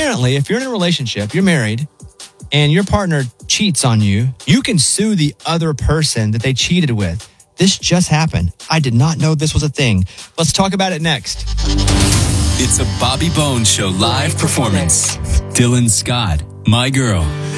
apparently, if you're in a relationship, you're married, and your partner cheats on you, you can sue the other person that they cheated with. This just happened. I did not know this was a thing. Let's talk about it next. It's a Bobby Bones Show live performance. Dylan Scott, My Girl.